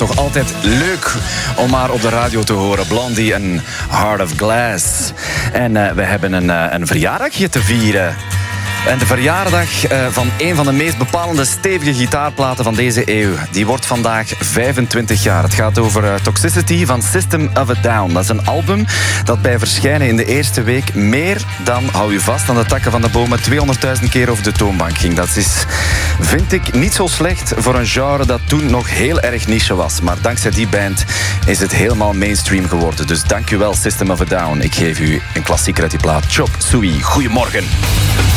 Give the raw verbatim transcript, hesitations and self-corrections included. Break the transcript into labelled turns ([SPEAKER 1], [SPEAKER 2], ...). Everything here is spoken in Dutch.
[SPEAKER 1] toch altijd leuk om maar op de radio te horen. Blondie en Heart of Glass. En uh, we hebben een, uh, een verjaardagje te vieren. En de verjaardag uh, van een van de meest bepalende stevige gitaarplaten van deze eeuw. Die wordt vandaag vijfentwintig jaar. Het gaat over uh, Toxicity van System of a Down. Dat is een album dat bij verschijnen in de eerste week meer dan, hou je vast aan de takken van de bomen, tweehonderdduizend keer over de toonbank ging. Dat is, vind ik, niet zo slecht voor een genre dat toen nog heel erg niche was. Maar dankzij die band is het helemaal mainstream geworden. Dus dank u wel, System of a Down. Ik geef u een klassieker uit die plaat. Chop Suey. Goedemorgen.